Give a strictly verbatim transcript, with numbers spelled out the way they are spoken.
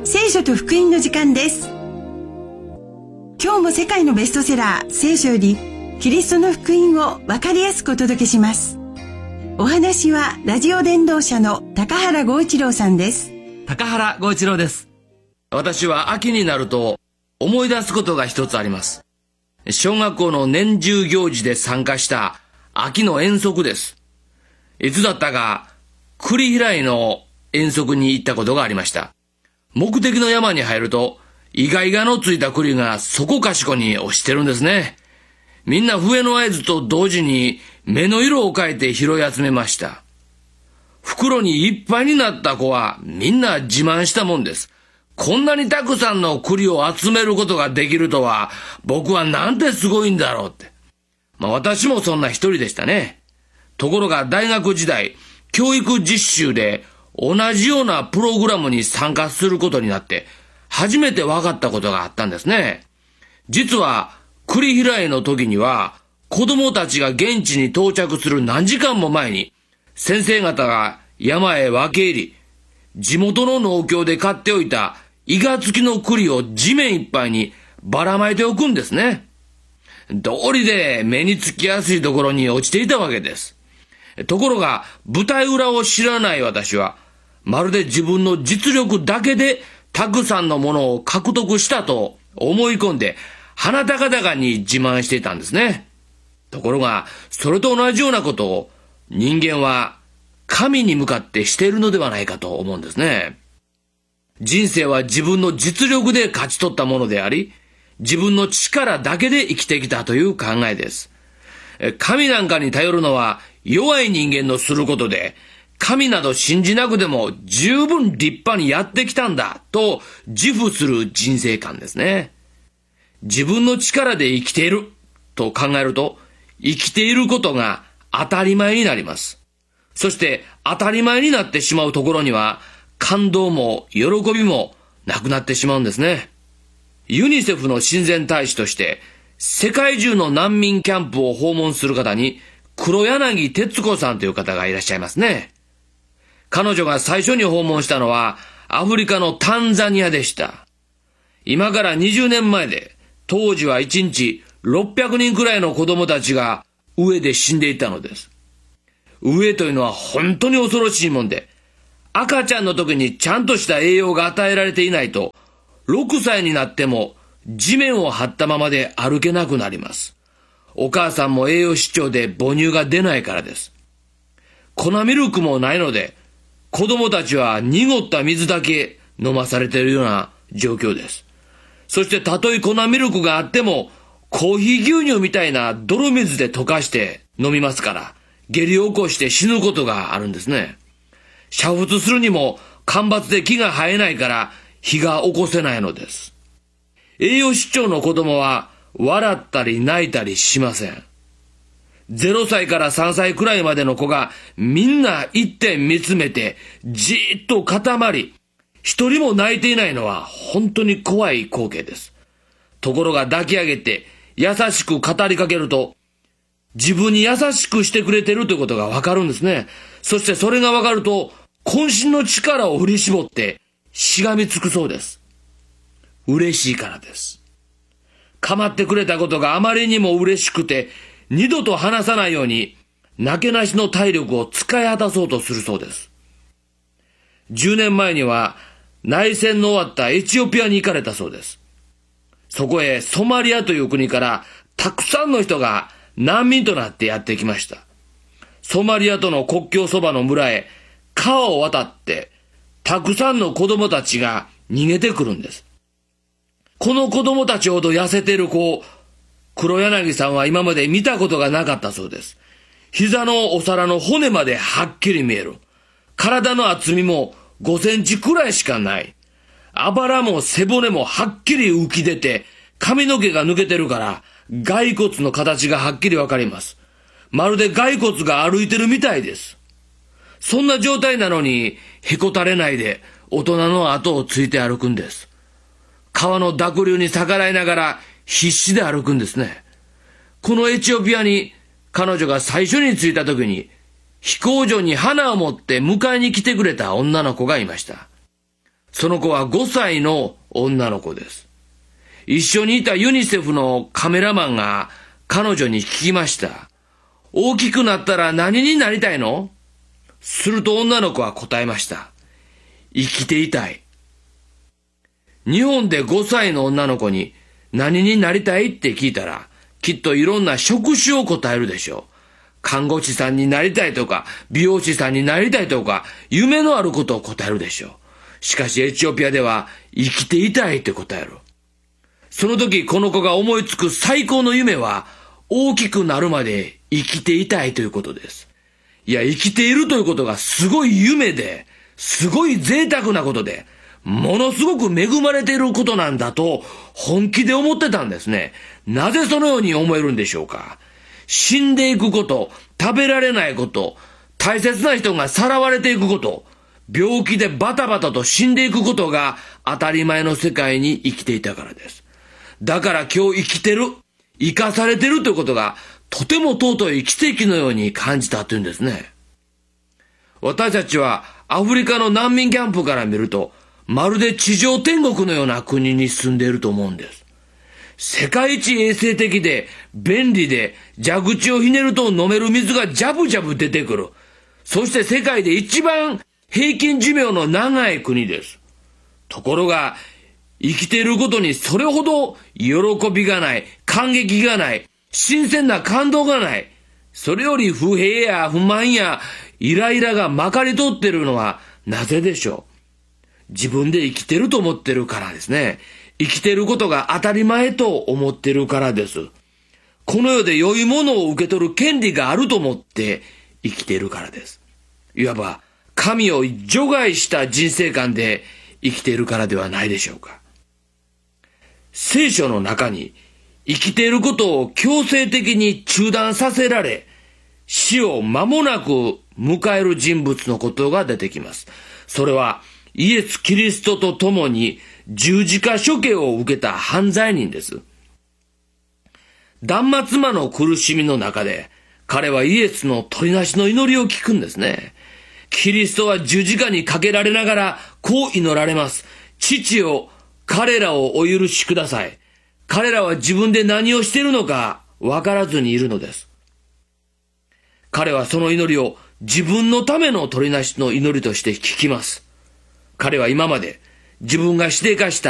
聖書と福音の時間です。今日も世界のベストセラー聖書よりキリストの福音を分かりやすくお届けします。お話はラジオ伝道者の高原剛一郎さんです。 高原剛一郎です。私は秋になると思い出すことが一つあります。小学校の年中行事で参加した秋の遠足です。いつだったか栗平井の遠足に行ったことがありました。目的の山に入るとイガイガのついた栗がそこかしこに落ちてるんですね。みんな笛の合図と同時に目の色を変えて拾い集めました。袋にいっぱいになった子はみんな自慢したもんです。こんなにたくさんの栗を集めることができるとは僕はなんてすごいんだろうって。まあ私もそんな一人でしたね。ところが大学時代教育実習で同じようなプログラムに参加することになって初めて分かったことがあったんですね。実は栗平井の時には子供たちが現地に到着する何時間も前に先生方が山へ分け入り、地元の農協で買っておいたイガ付きの栗を地面いっぱいにばらまいておくんですね。道理で目につきやすいところに落ちていたわけです。ところが舞台裏を知らない私はまるで自分の実力だけでたくさんのものを獲得したと思い込んで鼻高々に自慢していたんですね。ところがそれと同じようなことを人間は神に向かってしているのではないかと思うんですね。人生は自分の実力で勝ち取ったものであり、自分の力だけで生きてきたという考えです。神なんかに頼るのは弱い人間のすることで、神など信じなくても十分立派にやってきたんだと自負する人生観ですね。自分の力で生きていると考えると、生きていることが当たり前になります。そして当たり前になってしまうところには感動も喜びもなくなってしまうんですね。ユニセフの親善大使として世界中の難民キャンプを訪問する方に黒柳徹子さんという方がいらっしゃいますね。彼女が最初に訪問したのはアフリカのタンザニアでした。今からにじゅうねんまえで当時はいちにちろっぴゃくにんくらいの子供たちが飢えで死んでいたのです。飢えというのは本当に恐ろしいもんで、赤ちゃんの時にちゃんとした栄養が与えられていないとろくさいになっても地面を張ったままで歩けなくなります。お母さんも栄養失調で母乳が出ないからです。粉ミルクもないので子供たちは濁った水だけ飲まされているような状況です。そしてたとえ粉ミルクがあってもコーヒー牛乳みたいな泥水で溶かして飲みますから下痢を起こして死ぬことがあるんですね。煮沸するにも干ばつで木が生えないから火が起こせないのです。栄養失調の子供は笑ったり泣いたりしません。ゼロさいからさんさいくらいまでの子がみんな一点見つめてじーっと固まり、一人も泣いていないのは本当に怖い光景です。ところが抱き上げて優しく語りかけると自分に優しくしてくれているということがわかるんですね。そしてそれがわかると渾身の力を振り絞ってしがみつくそうです。嬉しいからです。構ってくれたことがあまりにも嬉しくて二度と話さないようになけなしの体力を使い果たそうとするそうです。じゅうねんまえには内戦の終わったエチオピアに行かれたそうです。そこへソマリアという国からたくさんの人が難民となってやってきました。ソマリアとの国境そばの村へ川を渡ってたくさんの子供たちが逃げてくるんです。この子供たちほど痩せている子を黒柳さんは今まで見たことがなかったそうです。膝のお皿の骨まではっきり見える。体の厚みもごセンチくらいしかない。あばらも背骨もはっきり浮き出て髪の毛が抜けてるから骸骨の形がはっきりわかります。まるで骸骨が歩いてるみたいです。そんな状態なのにへこたれないで大人の後をついて歩くんです。川の濁流に逆らいながら必死で歩くんですね。このエチオピアに彼女が最初に着いた時に飛行場に花を持って迎えに来てくれた女の子がいました。 その子はごさいの女の子です。一緒にいたユニセフのカメラマンが彼女に聞きました。大きくなったら何になりたいの？すると女の子は答えました。生きていたい。日本でごさいの女の子に何になりたいって聞いたら、きっといろんな職種を答えるでしょう。看護師さんになりたいとか、美容師さんになりたいとか、夢のあることを答えるでしょう。しかしエチオピアでは生きていたいって答える。その時この子が思いつく最高の夢は、大きくなるまで生きていたいということです。いや、生きているということがすごい夢で、すごい贅沢なことで、ものすごく恵まれていることなんだと本気で思ってたんですね。なぜそのように思えるんでしょうか。死んでいくこと、食べられないこと、大切な人がさらわれていくこと、病気でバタバタと死んでいくことが当たり前の世界に生きていたからです。だから今日生きてる、生かされてるということがとても尊い奇跡のように感じたというんですね。私たちはアフリカの難民キャンプから見ると、まるで地上天国のような国に住んでいると思うんです。世界一衛生的で便利で蛇口をひねると飲める水がジャブジャブ出てくる。そして世界で一番平均寿命の長い国です。ところが生きていることにそれほど喜びがない、感激がない、新鮮な感動がない。それより不平や不満やイライラがまかり通っているのはなぜでしょう。自分で生きてると思ってるからですね。生きてることが当たり前と思ってるからです。この世で良いものを受け取る権利があると思って生きているからです。いわば神を除外した人生観で生きているからではないでしょうか。聖書の中に生きていることを強制的に中断させられ、死を間もなく迎える人物のことが出てきます。それはイエス・キリストと共に十字架処刑を受けた犯罪人です。断末魔の苦しみの中で、彼はイエスの取りなしの祈りを聞くんですね。キリストは十字架にかけられながらこう祈られます。父よ、彼らをお許しください。彼らは自分で何をしているのかわからずにいるのです。彼はその祈りを自分のための取りなしの祈りとして聞きます。彼は今まで自分がしでかした